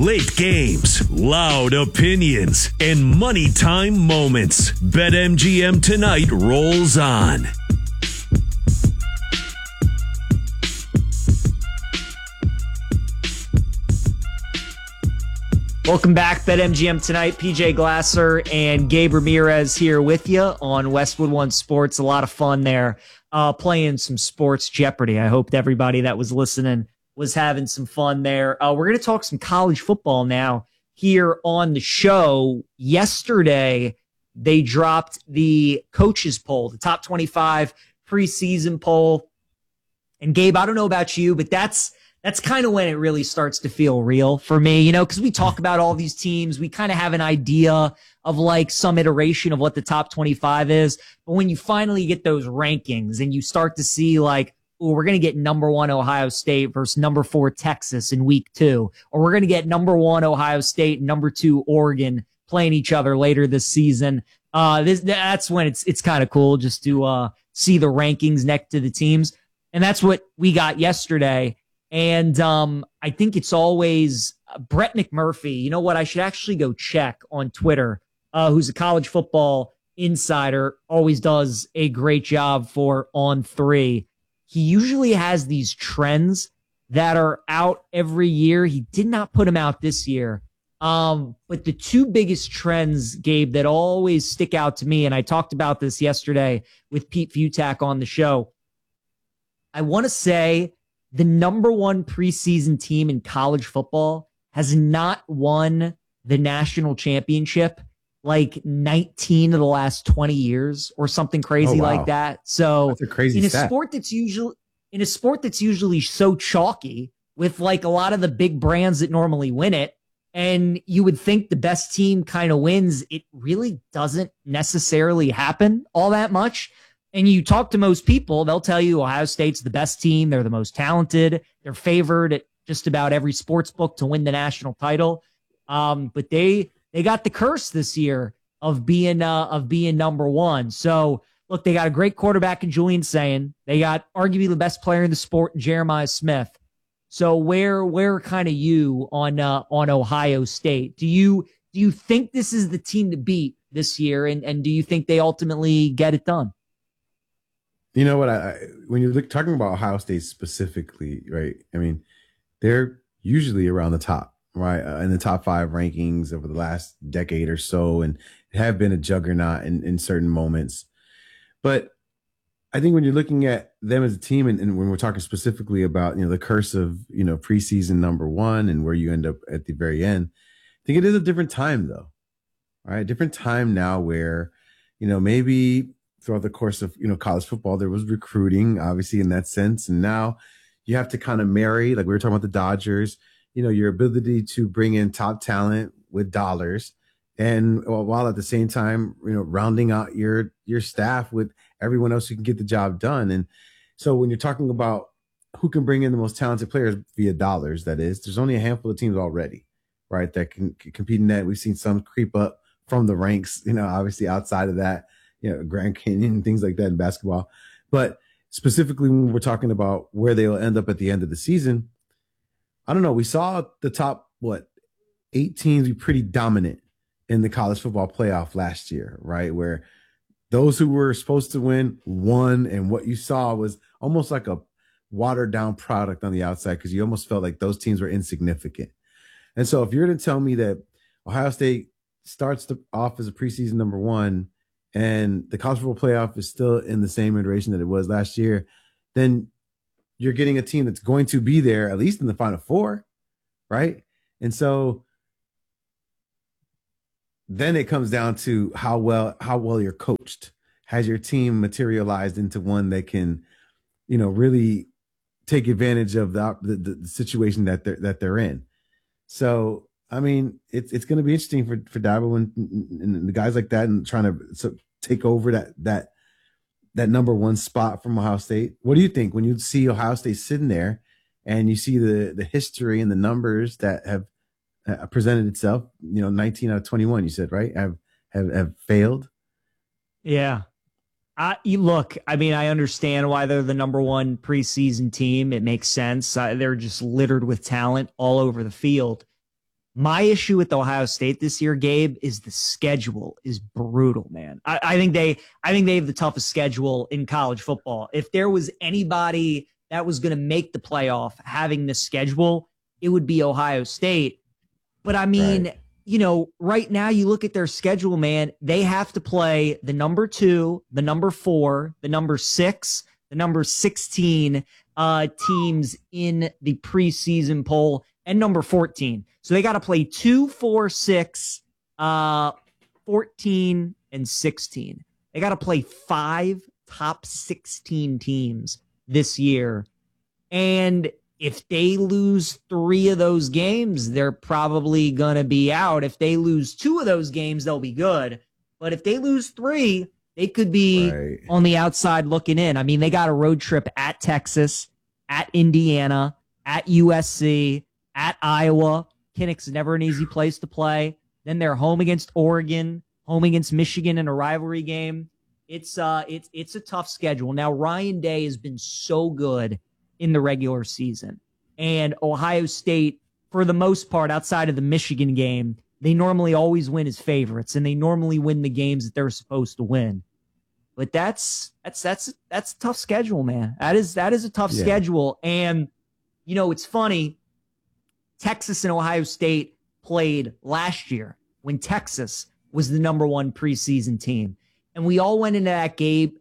Late games, loud opinions, and money time moments. BetMGM tonight rolls on. Welcome back, BetMGM tonight. PJ Glasser and Gabe Ramirez here with you on Westwood One Sports. A lot of fun there, playing some sports Jeopardy. I hope everybody that was listening was having some fun there. We're going to talk some college football now here on the show. Yesterday, they dropped the coaches poll, the top 25 preseason poll. And Gabe, I don't know about you, but that's kind of when it really starts to feel real for me, because we talk about all these teams. We kind of have an idea of like some iteration of what the top 25 is. But when you finally get those rankings and you start to see like, oh, we're going to get number 1 Ohio State versus number 4 Texas in week 2, or we're going to get number 1 Ohio State and number 2 Oregon playing each other later this season. That's when it's kind of cool just to see the rankings next to the teams. And that's what we got yesterday. And I think it's always Brett McMurphy. You know what? I should actually go check on Twitter, who's a college football insider, always does a great job for On3. He usually has these trends that are out every year. He did not put them out this year. But the two biggest trends, Gabe, that always stick out to me, and I talked about this yesterday with Pete Futak on the show. I want to say the number 1 preseason team in college football has not won the national championship like 19 of the last 20 years or something crazy like that. So that's a crazy in a stat. sport that's usually so chalky with like a lot of the big brands that normally win it, and you would think the best team kind of wins, it really doesn't necessarily happen all that much. And you talk to most people, they'll tell you Ohio State's the best team. They're the most talented. They're favored at just about every sports book to win the national title. But they got the curse this year of being number 1. So look, they got a great quarterback in Julian Sayin. They got arguably the best player in the sport in Jeremiah Smith. So where kind of you on Ohio State? Do you think this is the team to beat this year? And do you think they ultimately get it done? You know what? When you're talking about Ohio State specifically, right? I mean, they're usually around the top, right? In the top 5 rankings over the last decade or so, and have been a juggernaut in certain moments. But I think when you're looking at them as a team, and when we're talking specifically about, the curse of, preseason number 1 and where you end up at the very end, I think it is a different time though, right? Different time now where, maybe throughout the course of, college football, there was recruiting, obviously, in that sense. And now you have to kind of marry, like we were talking about the Dodgers, your ability to bring in top talent with dollars. And while at the same time, rounding out your staff with everyone else who can get the job done. And so when you're talking about who can bring in the most talented players via dollars, that is, there's only a handful of teams already, right, that can compete in that. We've seen some creep up from the ranks, obviously outside of that, Grand Canyon and things like that in basketball. But specifically when we're talking about where they'll end up at the end of the season, I don't know. We saw the top, 8 teams be pretty dominant in the college football playoff last year, right? Where those who were supposed to win won. And what you saw was almost like a watered down product on the outside, because you almost felt like those teams were insignificant. And so if you're to tell me that Ohio State starts off as a preseason number 1, and the college football playoff is still in the same iteration that it was last year, then you're getting a team that's going to be there at least in the Final Four, right? And so then it comes down to how well you're coached. Has your team materialized into one that can, really take advantage of the situation that they're in? So I mean, it's going to be interesting for Dabo and the guys like that, and trying to take over that number 1 spot from Ohio State. What do you think when you see Ohio State sitting there and you see the history and the numbers that have presented itself? 19 out of 21, you said, right? Have failed. Yeah. Look, I mean, I understand why they're the number 1 preseason team. It makes sense. They're just littered with talent all over the field. My issue with Ohio State this year, Gabe, is the schedule is brutal, man. I think they have the toughest schedule in college football. If there was anybody that was going to make the playoff having this schedule, it would be Ohio State. But I mean, right. You know, right now you look at their schedule, man, they have to play the number 2, the number 4, the number 6, the number 16 teams in the preseason poll, and number 14. So they got to play 2, 4, 6, 14, and 16. They got to play 5 top 16 teams this year. And if they lose 3 of those games, they're probably going to be out. If they lose 2 of those games, they'll be good. But if they lose 3, they could be on the outside looking in. I mean, they got a road trip at Texas, at Indiana, at USC, at Iowa. Kinnick's never an easy place to play. Then they're home against Oregon, home against Michigan in a rivalry game. It's a tough schedule. Now, Ryan Day has been so good in the regular season. And Ohio State, for the most part, outside of the Michigan game, they normally always win as favorites, and they normally win the games that they're supposed to win. But that's a tough schedule, man. That is a tough schedule. And, you know, it's funny. Texas and Ohio State played last year when Texas was the number 1 preseason team. And we all went into that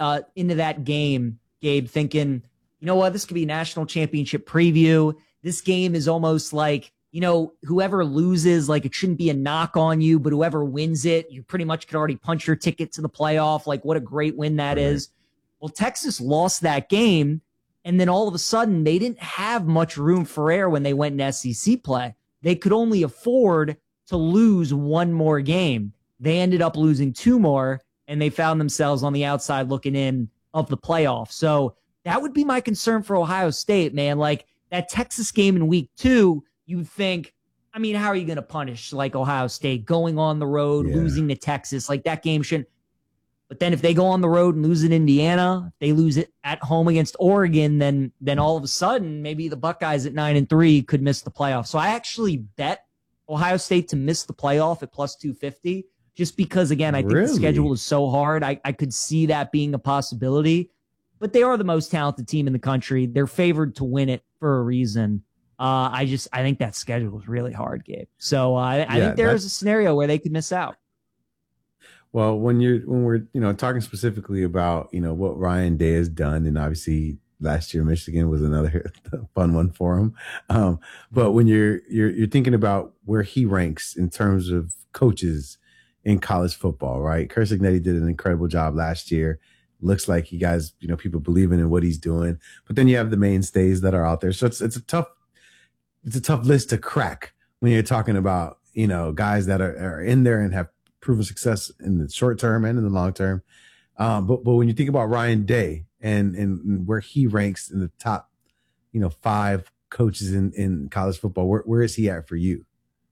game, Gabe, thinking, you know what, this could be a national championship preview. This game is almost like, you know, whoever loses, like, it shouldn't be a knock on you, but whoever wins it, you pretty much could already punch your ticket to the playoff. Like, what a great win that is. Well, Texas lost that game, and then all of a sudden they didn't have much room for error when they went in SEC play. They could only afford to lose 1 more game. They ended up losing 2 more, and they found themselves on the outside looking in of the playoff. So that would be my concern for Ohio State, man. Like, that Texas game in week 2, you would think, I mean, how are you going to punish, like, Ohio State going on the road, losing to Texas? Like, that game shouldn't. But then if they go on the road and lose in Indiana, if they lose it at home against Oregon, then all of a sudden maybe the Buckeyes at 9-3 could miss the playoff. So I actually bet Ohio State to miss the playoff at plus 250, just because, again, I think the schedule is so hard. I could see that being a possibility. But they are the most talented team in the country. They're favored to win it for a reason. I think that schedule is really hard, Gabe. So I think there is a scenario where they could miss out. Well, when we're, you know, talking specifically about, you know, what Ryan Day has done, and obviously last year Michigan was another fun one for him. But when you're thinking about where he ranks in terms of coaches in college football, right? Curt Cignetti did an incredible job last year. Looks like he guys, you know, people believing in what he's doing. But then you have the mainstays that are out there. So it's a tough list to crack when you're talking about, you know, guys that are in there and have proven success in the short term and in the long term. But when you think about Ryan Day and where he ranks in the top, you know, 5 coaches in college football, where is he at for you?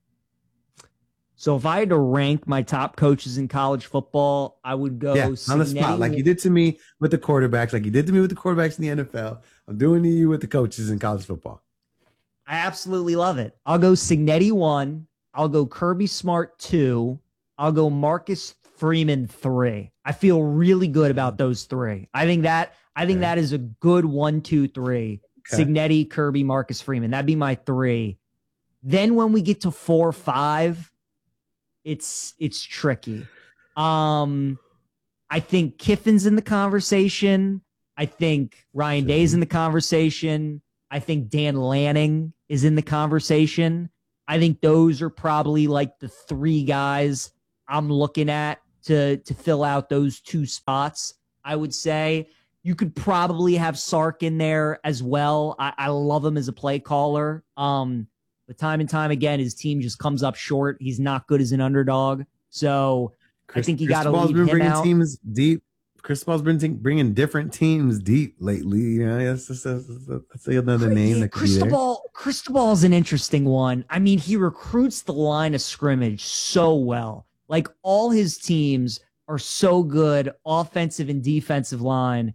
So if I had to rank my top coaches in college football, I would go on the spot, like you did to me with the quarterbacks, like you did to me with the quarterbacks in the NFL. I'm doing to you with the coaches in college football. I absolutely love it. I'll go Cignetti 1. I'll go Kirby Smart 2. I'll go Marcus Freeman 3. I feel really good about those 3. I think that is a good 1, 2, 3. Okay. Cignetti, Kirby, Marcus Freeman. That'd be my 3. Then when we get to 4, 5, it's tricky. I think Kiffin's in the conversation. I think Ryan Day's in the conversation. I think Dan Lanning is in the conversation. I think those are probably like the 3 guys I'm looking at to fill out those 2 spots. I would say you could probably have Sark in there as well. I love him as a play caller. But time and time again, his team just comes up short. He's not good as an underdog. So I think you got to leave him out. Teams deep. Cristobal's been bringing different teams deep lately. You know, that's another name that could be there. Cristobal's an interesting one. I mean, he recruits the line of scrimmage so well. Like, all his teams are so good, offensive and defensive line.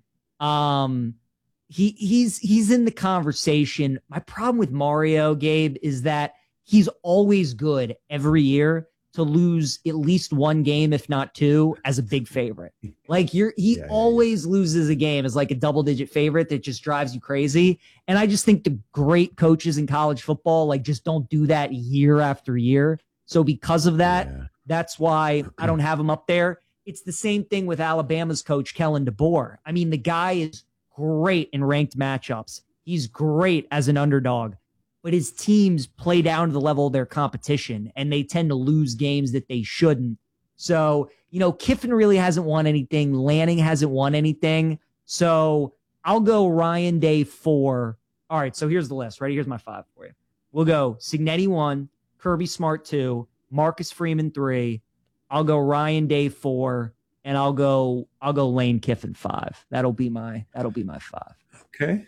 He's in the conversation. My problem with Mario, Gabe, is that he's always good every year to lose at least one game, if not two, as a big favorite. Like he always loses a game as like a double-digit favorite that just drives you crazy. And I just think the great coaches in college football like just don't do that year after year. So because of that, that's why I don't have him up there. It's the same thing with Alabama's coach, Kellen DeBoer. I mean, the guy is great in ranked matchups. He's great as an underdog. But his teams play down to the level of their competition, and they tend to lose games that they shouldn't. So, Kiffin really hasn't won anything. Lanning hasn't won anything. So I'll go Ryan Day 4. All right, so here's the list. Ready? Here's my 5 for you. We'll go Cignetti 1, Kirby Smart 2, Marcus Freeman 3. I'll go Ryan Day 4, and I'll go Lane Kiffin 5. That'll be my 5. Okay.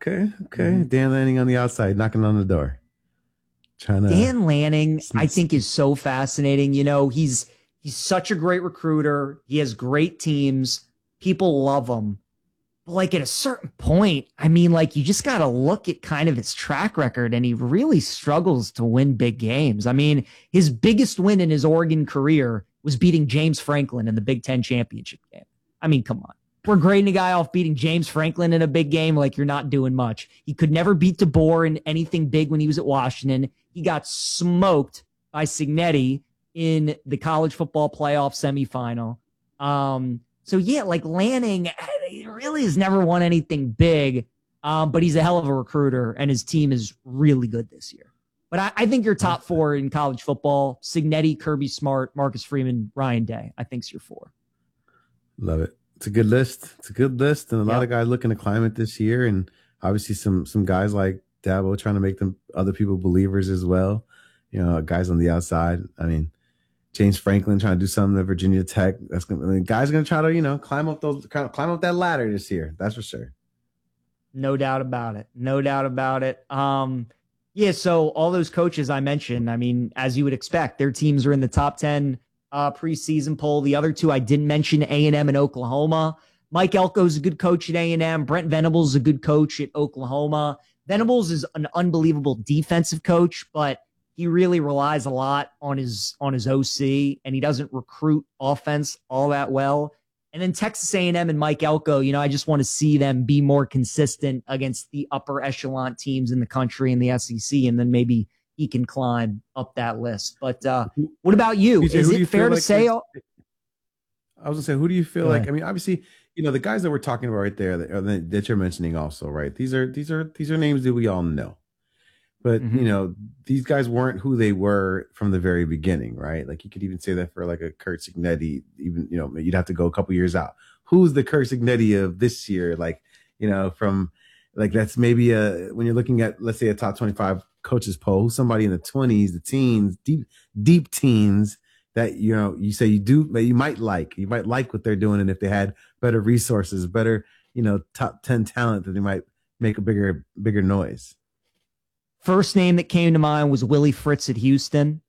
Dan Lanning on the outside, knocking on the door. Dan Lanning, I think, is so fascinating. He's such a great recruiter. He has great teams. People love him. But like at a certain point, I mean, like you just got to look at kind of his track record, and he really struggles to win big games. I mean, his biggest win in his Oregon career was beating James Franklin in the Big Ten championship game. I mean, come on. We're grading a guy off beating James Franklin in a big game like you're not doing much. He could never beat DeBoer in anything big when he was at Washington. He got smoked by Cignetti in the college football playoff semifinal. So yeah, like Lanning, he really has never won anything big, but he's a hell of a recruiter, and his team is really good this year. But I think your top 4 in college football: Cignetti, Kirby Smart, Marcus Freeman, Ryan Day. I think's your 4. Love it. It's a good list. And a lot of guys looking to climb it this year, and obviously some guys like Dabo trying to make them other people believers as well. Guys on the outside. I mean, James Franklin trying to do something at Virginia Tech. Guys going to try to climb up that ladder this year. That's for sure. No doubt about it. So all those coaches I mentioned, I mean, as you would expect, their teams are in the top 10 preseason poll. The other 2 I didn't mention, A&M and Oklahoma. Mike Elko's a good coach at A&M. Brent Venables is a good coach at Oklahoma. Venables is an unbelievable defensive coach, but he really relies a lot on his OC, and he doesn't recruit offense all that well. And then Texas A&M and Mike Elko, I just want to see them be more consistent against the upper echelon teams in the country and the SEC, and then maybe he can climb up that list. But what about you? Is it fair to say? I was going to say, who do you feel like? I mean, obviously, the guys that we're talking about right there that you're mentioning also, right? These are names that we all know. But, these guys weren't who they were from the very beginning, right? Like you could even say that for like a Curt Cignetti, even, you'd have to go a couple years out. Who's the Curt Cignetti of this year? Like, from like, that's maybe when you're looking at, let's say, a top 25 coaches poll, somebody in the 20s, the teens, deep teens that, you say you might like what they're doing. And if they had better resources, better, top 10 talent, that they might make a bigger noise. First name that came to mind was Willie Fritz at Houston.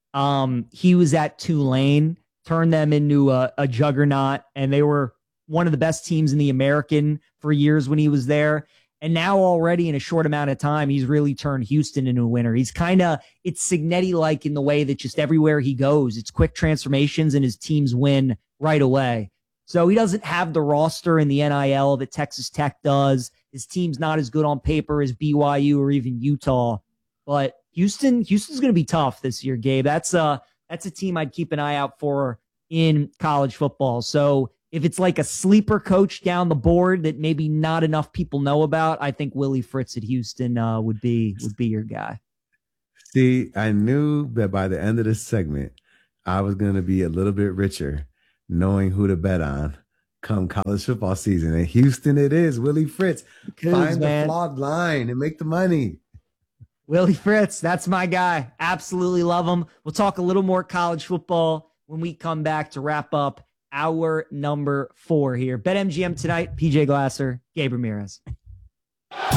He was at Tulane, turned them into a juggernaut, and they were one of the best teams in the American for years when he was there. And now already in a short amount of time, he's really turned Houston into a winner. It's Cignetti-like in the way that just everywhere he goes, it's quick transformations and his teams win right away. So he doesn't have the roster in the NIL that Texas Tech does. His team's not as good on paper as BYU or even Utah. But Houston's going to be tough this year, Gabe. That's a team I'd keep an eye out for in college football. So if it's like a sleeper coach down the board that maybe not enough people know about, I think Willie Fritz at Houston would be your guy. See, I knew that by the end of this segment, I was going to be a little bit richer knowing who to bet on come college football season. And Houston it is. Willie Fritz. Find the flawed line and make the money. Willie Fritz, that's my guy. Absolutely love him. We'll talk a little more college football when we come back to wrap up our number 4 here. BetMGM tonight, PJ Glasser, Gabe Ramirez.